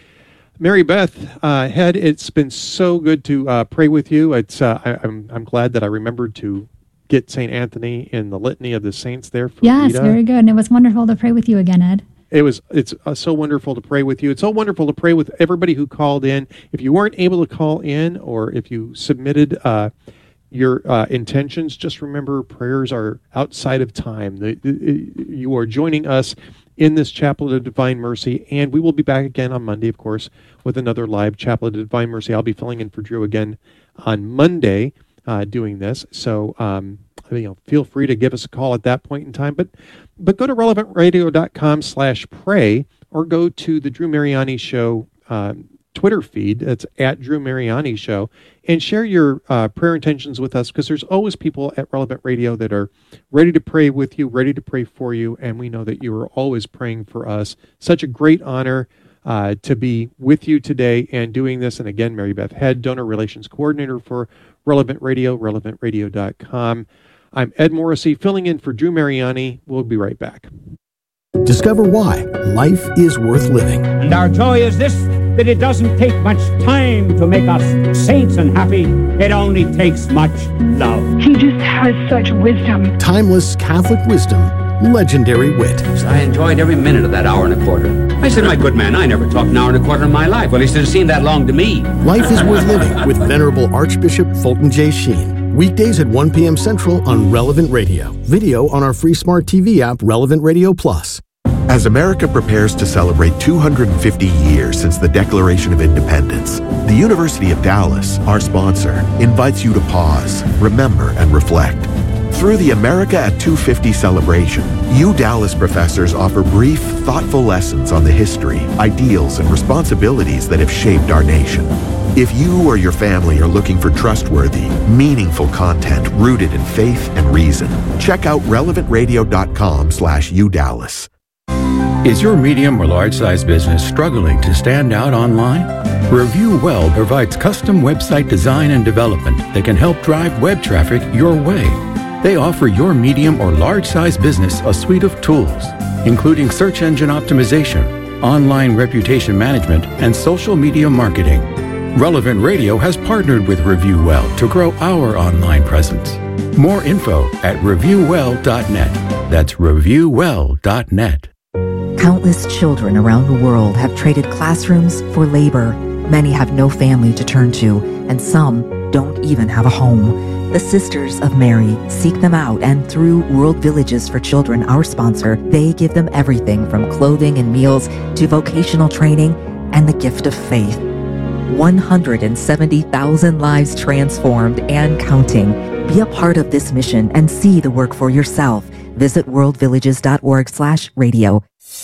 Mary Beth uh, Head, it's been so good to uh, pray with you. It's uh, I, I'm I'm glad that I remembered to get Saint Anthony in the litany of the saints there for Yes, Rita. very good. And it was wonderful to pray with you again, Ed. It was. It's uh, so wonderful to pray with you. It's so wonderful to pray with everybody who called in. If you weren't able to call in, or if you submitted uh, your uh, intentions, just remember prayers are outside of time. The, the, you are joining us in this Chaplet of Divine Mercy, and we will be back again on Monday, of course, with another live Chaplet of Divine Mercy. I'll be filling in for Drew again on Monday uh, doing this, so um, you know, feel free to give us a call at that point in time. But but go to relevant radio dot com slash pray, or go to the Drew Mariani Show um, Twitter feed. That's at Drew Mariani Show, and share your uh, prayer intentions with us, because there's always people at Relevant Radio that are ready to pray with you, ready to pray for you, and we know that you are always praying for us. Such a great honor uh, to be with you today and doing this. And again, Mary Beth Head, Donor Relations Coordinator for Relevant Radio, relevant radio dot com. I'm Ed Morrissey, filling in for Drew Mariani. We'll be right back. Discover why life is worth living. And our joy is this, that it doesn't take much time to make us saints and happy. It only takes much love. He just has such wisdom. Timeless Catholic wisdom, legendary wit. I enjoyed every minute of that hour and a quarter. I said, my good man, I never talked an hour and a quarter in my life. Well, he said, it seemed that long to me. Life is worth living with Venerable Archbishop Fulton J. Sheen. Weekdays at one p.m. Central on Relevant Radio. Video on our free smart T V app, Relevant Radio Plus. As America prepares to celebrate two hundred fifty years since the Declaration of Independence, the University of Dallas, our sponsor, invites you to pause, remember, and reflect. Through the America at two fifty celebration, you Dallas professors offer brief, thoughtful lessons on the history, ideals, and responsibilities that have shaped our nation. If you or your family are looking for trustworthy, meaningful content rooted in faith and reason, check out relevant radio dot com slash u dallas. Is your medium or large size business struggling to stand out online? Review Well provides custom website design and development that can help drive web traffic your way. They offer your medium or large size business a suite of tools, including search engine optimization, online reputation management, and social media marketing. Relevant Radio has partnered with Review Well to grow our online presence. More info at review well dot net. That's review well dot net. Countless children around the world have traded classrooms for labor. Many have no family to turn to, and some don't even have a home. The Sisters of Mary seek them out, and through World Villages for Children, our sponsor, they give them everything from clothing and meals to vocational training and the gift of faith. one hundred seventy thousand lives transformed and counting. Be a part of this mission and see the work for yourself. Visit world villages dot org slash radio.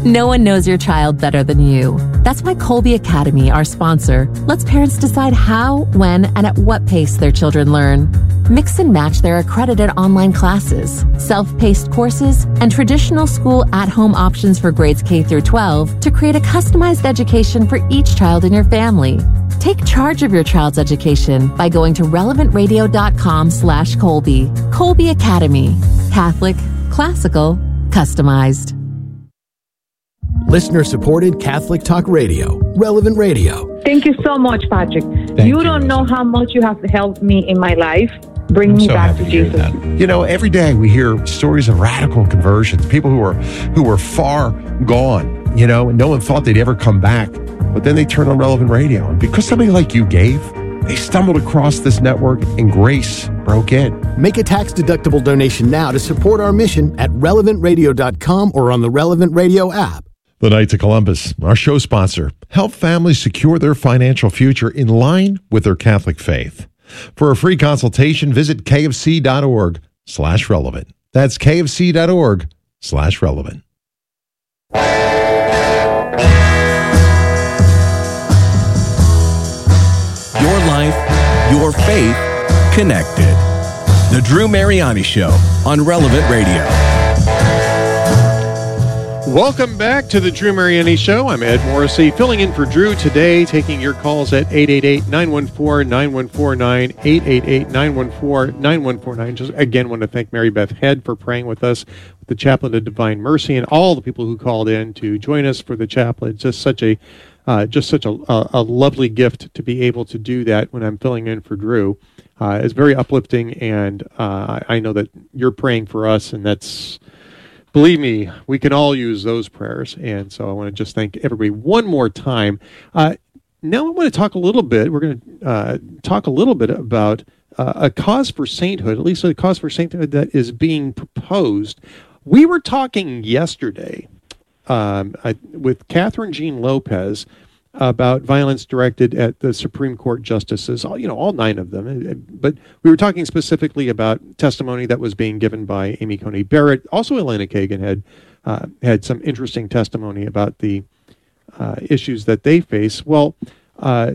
No one knows your child better than you. That's why Colby Academy, our sponsor, lets parents decide how, when, and at what pace their children learn. Mix and match their accredited online classes, self-paced courses, and traditional school at-home options for grades K through twelve to create a customized education for each child in your family. Take charge of your child's education by going to relevant radio dot com slash Colby. Colby Academy. Catholic, classical, customized. Listener-supported Catholic Talk Radio, Relevant Radio. Thank you so much, Patrick. Thank you don't know how much you have helped me in my life. Bring I'm me so back happy to to hear Jesus. that. You know, every day we hear stories of radical conversions, people who were who were far gone, you know, and no one thought they'd ever come back. But then they turned on Relevant Radio. And because somebody like you gave, they stumbled across this network and grace broke in. Make a tax-deductible donation now to support our mission at relevant radio dot com or on the Relevant Radio app. The Knights of Columbus, our show sponsor, help families secure their financial future in line with their Catholic faith. For a free consultation, visit kfc.org slash relevant. That's kfc.org slash relevant. Your life, your faith, connected. The Drew Mariani Show on Relevant Radio. Welcome back to the Drew Mariani Show. I'm Ed Morrissey, filling in for Drew today, taking your calls at eight eight eight, nine one four, nine one four nine, eight eight eight, nine one four, nine one four nine. Just again, want to thank Mary Beth Head for praying with us, with the Chaplain of Divine Mercy, and all the people who called in to join us for the chaplet. Just such a uh, just such a, a, a lovely gift to be able to do that when I'm filling in for Drew. Uh, it's very uplifting, and uh, I know that you're praying for us, and that's... Believe me, we can all use those prayers, and so I want to just thank everybody one more time. Uh, now I want to talk a little bit, we're going to uh, talk a little bit about uh, a cause for sainthood, at least a cause for sainthood that is being proposed. We were talking yesterday um, I, with Catherine Jean Lopez about violence directed at the Supreme Court justices, all, you know, all nine of them. But we were talking specifically about testimony that was being given by Amy Coney Barrett. Also, Elena Kagan had uh, had some interesting testimony about the uh, issues that they face. Well, uh,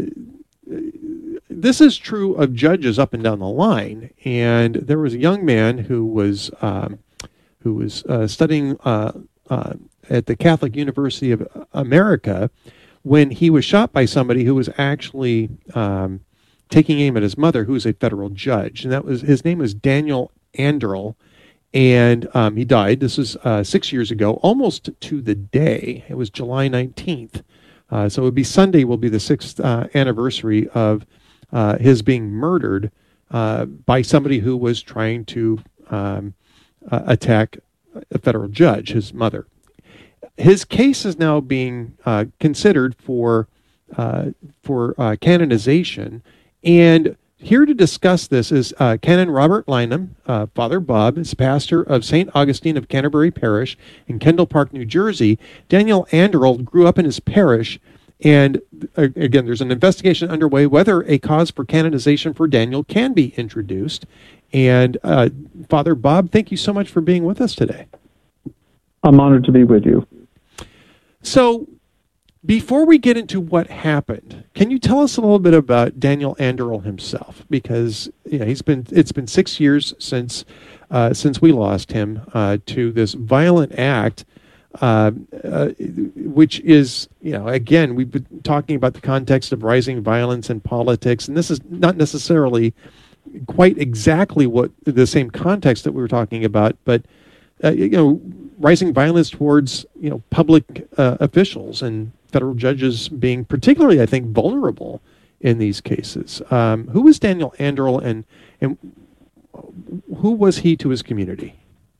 this is true of judges up and down the line. And there was a young man who was um, who was uh, studying uh, uh, at the Catholic University of America, when he was shot by somebody who was actually um, taking aim at his mother, who was a federal judge. And that was his name was Daniel Anderl, and um, he died. This was uh, six years ago, almost to the day. It was July nineteenth. Uh, so it would be Sunday will be the sixth uh, anniversary of uh, his being murdered uh, by somebody who was trying to um, uh, attack a federal judge, his mother. His case is now being uh, considered for uh, for uh, canonization, and here to discuss this is uh, Canon Robert Lynham, uh, Father Bob, is pastor of Saint Augustine of Canterbury Parish in Kendall Park, New Jersey. Daniel Anderl grew up in his parish, and uh, again, there's an investigation underway whether a cause for canonization for Daniel can be introduced. And uh, Father Bob, thank you so much for being with us today. I'm honored to be with you. So, before we get into what happened, can you tell us a little bit about Daniel Anderl himself? Because you know, he's been it's been six years since uh, since we lost him uh, to this violent act, uh, uh, which is you know again we've been talking about the context of rising violence in politics, and this is not necessarily quite exactly what the same context that we were talking about, but uh, you know. rising violence towards you know public uh, officials and federal judges being particularly, I think, vulnerable in these cases. Um, who was Daniel Anderl, and and who was he to his community?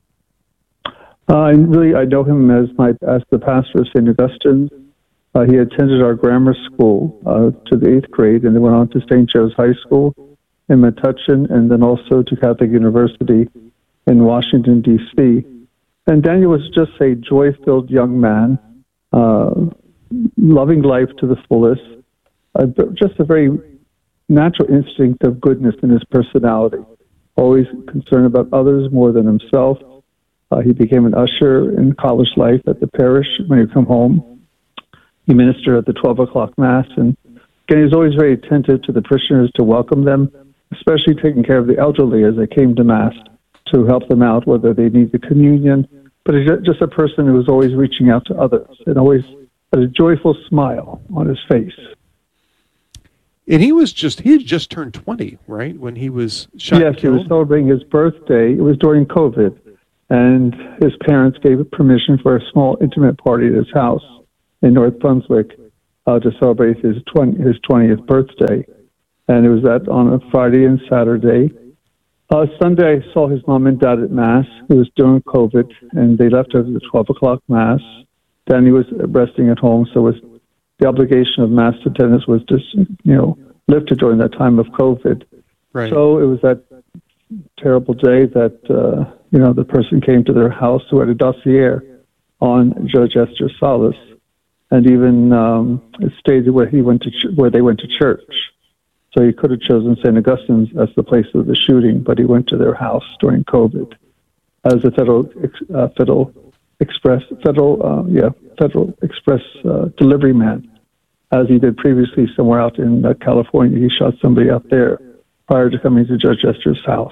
Uh, I really I know him as my as the pastor of Saint Augustine's. Uh, he attended our grammar school uh, to the eighth grade, and then went on to Saint Joe's High School in Metuchen, and then also to Catholic University in Washington, D C And Daniel was just a joy-filled young man, uh, loving life to the fullest, uh, just a very natural instinct of goodness in his personality, always concerned about others more than himself. Uh, he became an usher in college life at the parish when he would come home. He ministered at the twelve o'clock Mass. And again, he was always very attentive to the parishioners to welcome them, especially taking care of the elderly as they came to Mass to help them out, whether they need the communion. But he's just a person who was always reaching out to others and always had a joyful smile on his face. And he was just, he had just turned twenty, right, when he was shot Yes, and he killed? was celebrating his birthday. It was during COVID, and his parents gave permission for a small intimate party at his house in North Brunswick uh, to celebrate his twenty, his twentieth birthday. And it was that on a Friday and Saturday. Uh, Sunday, I saw his mom and dad at Mass. It was during COVID, and they left after the twelve o'clock Mass. Danny was resting at home, so it was the obligation of Mass attendance was just, you know, lifted during that time of COVID. Right. So it was that terrible day that, uh, you know, the person came to their house who had a dossier on Judge Esther Salas, and even um, it stated where he went to ch- where they went to church. So he could have chosen Saint Augustine's as the place of the shooting, but he went to their house during COVID as a federal uh, federal express federal uh, yeah federal express uh, delivery man, as he did previously somewhere out in uh, California. He shot somebody out there prior to coming to Judge Esther's house.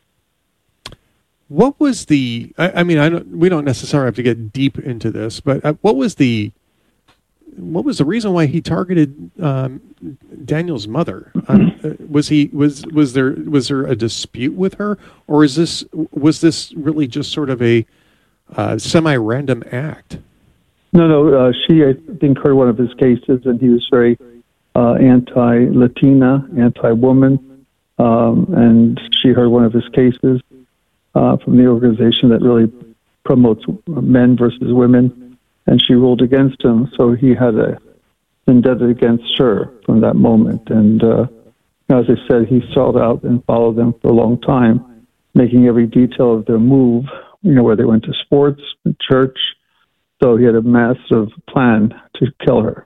What was the, I, I mean, I don't, we don't necessarily have to get deep into this, but uh, what was the, what was the reason why he targeted um, Daniel's mother? Um, uh, was he, was, was there, was there a dispute with her, or is this, was this really just sort of a uh, semi-random act? No, no, uh, she, I think, heard one of his cases, and he was very uh, anti-Latina, anti-woman, um, and she heard one of his cases uh, from the organization that really promotes men versus women, and she ruled against him, so he had a vendetta against her from that moment. And uh, as I said, he sought out and followed them for a long time, making every detail of their move, you know, where they went to sports, church. So he had a massive plan to kill her.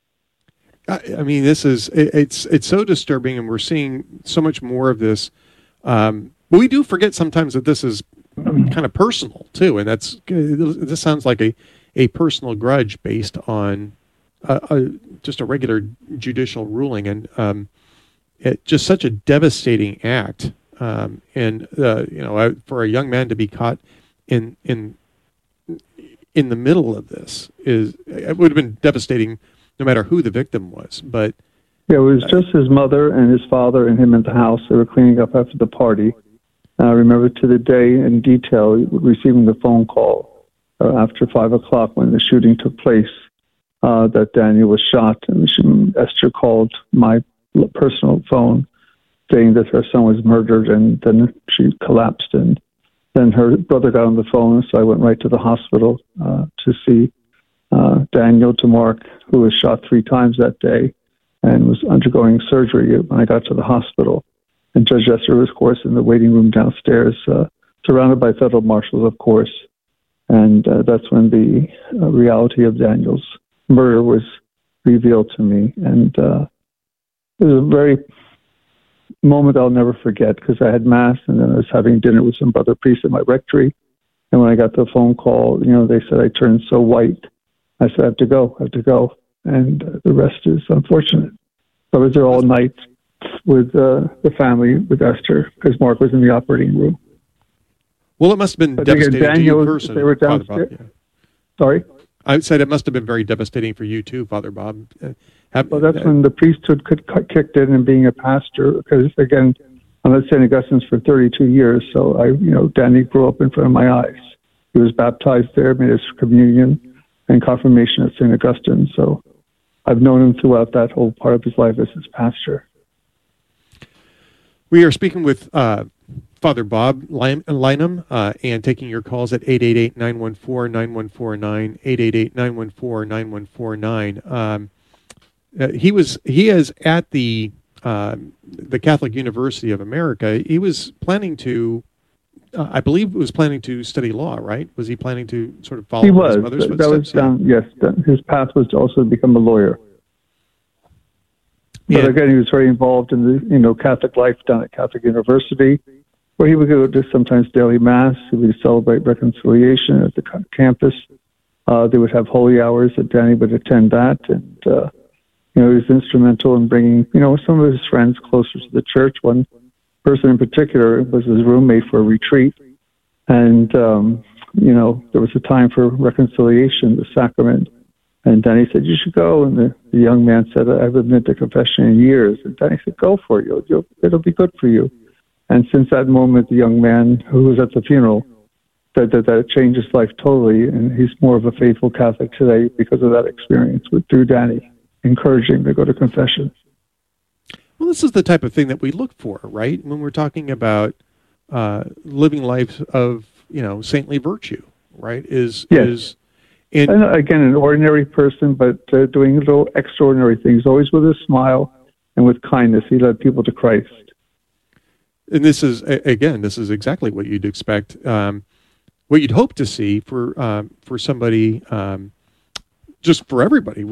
I, I mean, this is, it, it's it's so disturbing, and we're seeing so much more of this. Um, but we do forget sometimes that this is kind of personal, too. And that's, this sounds like a, a personal grudge based on a, a, just a regular judicial ruling. And um, it, just such a devastating act. Um, and, uh, you know, for a young man to be caught in in in the middle of this is, it would have been devastating no matter who the victim was. But yeah, it was just his mother and his father and him in the house. They were cleaning up after the party. I remember to the day in detail receiving the phone call uh, after five o'clock when the shooting took place uh, that Daniel was shot. And she, Esther called my personal phone saying that her son was murdered, and then she collapsed, and then her brother got on the phone, so I went right to the hospital uh, to see uh, Daniel DeMark, who was shot three times that day and was undergoing surgery when I got to the hospital. And Judge Esther was, of course, in the waiting room downstairs, uh, surrounded by federal marshals, of course. And uh, that's when the uh, reality of Daniel's murder was revealed to me. And uh, it was a very moment I'll never forget, because I had Mass, and then I was having dinner with some brother priests at my rectory. And when I got the phone call, you know, they said I turned so white. I said, I have to go, I have to go. And uh, the rest is unfortunate. I was there all night with uh, the family, with Esther, because Mark was in the operating room. Well, it must have been But devastating again, to you Daniel, personally. they were Father downstairs. Bob, yeah. Sorry? I said it must have been very devastating for you too, Father Bob. Uh, have, Well, that's uh, when the priesthood could, kicked in, and being a pastor, because, again, I'm at Saint Augustine's for thirty-two years, so I, you know, Danny grew up in front of my eyes. He was baptized there, made his communion and confirmation at Saint Augustine, so I've known him throughout that whole part of his life as his pastor. We are speaking with uh, Father Bob Lynam uh, and taking your calls at eight eight eight, nine one four, nine one four nine, eight eight eight, nine one four, nine one four nine. Um, uh, he was he is at the uh, the Catholic University of America. He was planning to, uh, I believe, was planning to study law. Right? Was he planning to sort of follow He his was. mother's That footsteps? was down, yes. that- His path was to also become a lawyer. But Yeah. again, he was very involved in the, you know, Catholic life down at Catholic University. where he would go to sometimes daily mass. He would celebrate reconciliation at the c- campus. Uh, they would have holy hours that Danny would attend that. And, uh, you know, he was instrumental in bringing, you know, some of his friends closer to the church. One person in particular was his roommate for a retreat. And, um, you know, there was a time for reconciliation, the sacrament. And Danny said, you should go. And the, the young man said, I haven't been to confession in years. And Danny said, go for it. You'll, you'll, it'll be good for you. And since that moment, the young man who was at the funeral said that, that it changed his life totally. And he's more of a faithful Catholic today because of that experience with through Danny, encouraging him to go to confession. Well, this is the type of thing that we look for, right? When we're talking about uh, living lives of, you know, saintly virtue, right? Is, yes. is, in, and again, an ordinary person, but uh, doing little extraordinary things, always with a smile and with kindness. He led people to Christ. And this is, again, this is exactly what you'd expect, um, what you'd hope to see for um, for somebody, um, just for everybody.